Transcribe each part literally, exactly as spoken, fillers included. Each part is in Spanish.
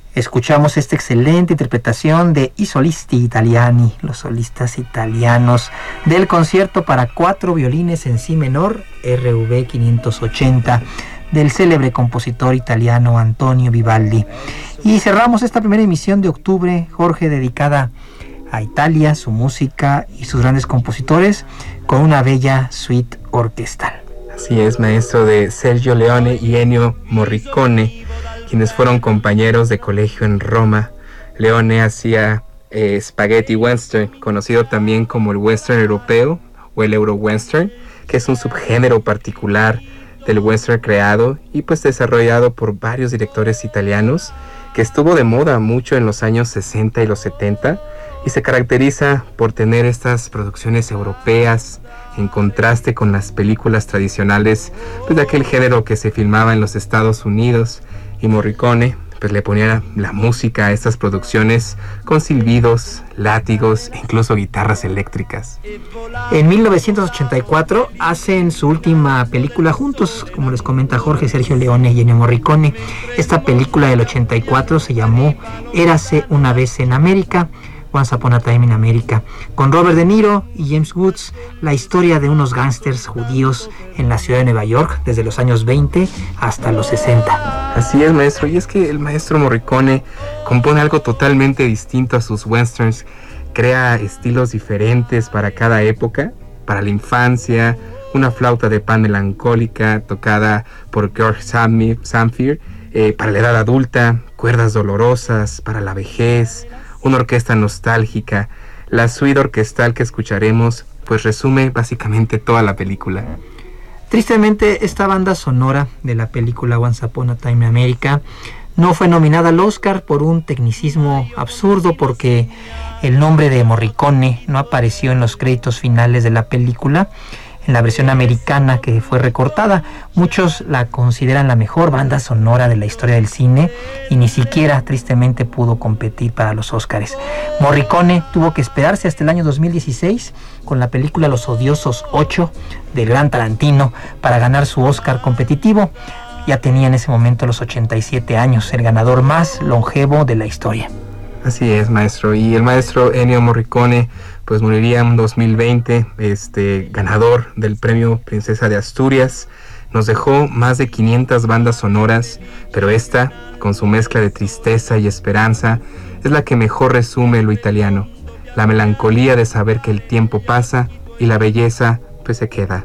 Escuchamos esta excelente interpretación de I Solisti Italiani, los solistas italianos, del concierto para cuatro violines en si menor, R V quinientos ochenta, del célebre compositor italiano Antonio Vivaldi. Y cerramos esta primera emisión de octubre, Jorge, dedicada a Italia, su música y sus grandes compositores, con una bella suite orquestal. Así es, maestro, de Sergio Leone y Ennio Morricone, quienes fueron compañeros de colegio en Roma. Leone hacía eh, spaghetti western, conocido también como el western europeo o el euro-western, que es un subgénero particular del western creado y pues desarrollado por varios directores italianos, que estuvo de moda mucho en los años sesenta y los setenta, y se caracteriza por tener estas producciones europeas en contraste con las películas tradicionales pues, de aquel género que se filmaba en los Estados Unidos. Y Morricone pues le ponía la música a estas producciones con silbidos, látigos e incluso guitarras eléctricas. En mil novecientos ochenta y cuatro hacen su última película juntos, como les comenta Jorge, Sergio Leone y Ennio Morricone. Esta película del ochenta y cuatro se llamó Érase una vez en América, Once Upon a Time in America, con Robert De Niro y James Woods, la historia de unos gángsters judíos en la ciudad de Nueva York desde los años veinte hasta los sesenta. Así es, maestro, y es que el maestro Morricone compone algo totalmente distinto a sus westerns, crea estilos diferentes para cada época, para la infancia, una flauta de pan melancólica tocada por George Zamfir, eh, para la edad adulta, cuerdas dolorosas para la vejez, una orquesta nostálgica. La suite orquestal que escucharemos pues resume básicamente toda la película. Tristemente, esta banda sonora de la película Once Upon a Time in America no fue nominada al Oscar por un tecnicismo absurdo, porque el nombre de Morricone no apareció en los créditos finales de la película. En la versión americana, que fue recortada, muchos la consideran la mejor banda sonora de la historia del cine y ni siquiera, tristemente, pudo competir para los Óscares. Morricone tuvo que esperarse hasta el año dos mil dieciséis con la película Los Odiosos ocho del gran Tarantino para ganar su Óscar competitivo. Ya tenía en ese momento los ochenta y siete años, el ganador más longevo de la historia. Así es, maestro, y el maestro Ennio Morricone pues moriría en dos mil veinte, este, ganador del premio Princesa de Asturias. Nos dejó más de quinientas bandas sonoras, pero esta, con su mezcla de tristeza y esperanza, es la que mejor resume lo italiano, la melancolía de saber que el tiempo pasa y la belleza pues se queda.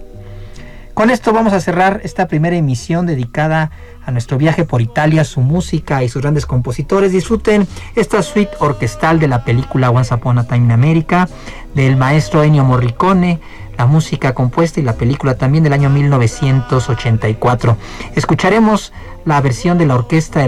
Con esto vamos a cerrar esta primera emisión dedicada a nuestro viaje por Italia, su música y sus grandes compositores. Disfruten esta suite orquestal de la película Once Upon a Time in America, del maestro Ennio Morricone, la música compuesta y la película también del año mil novecientos ochenta y cuatro. Escucharemos la versión de la orquesta